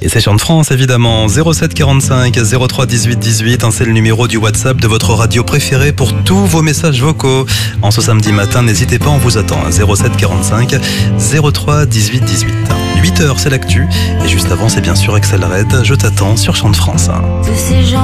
Et c'est Chant de France, évidemment. 07 45 03 18 18. C'est le numéro du WhatsApp de votre radio préférée pour tous vos messages vocaux. En ce samedi matin, n'hésitez pas, on vous attend. 07 45 03 18 18. 8h, c'est l'actu. Et juste avant, c'est bien sûr Axel Red. Je t'attends sur Chant de France. De ces gens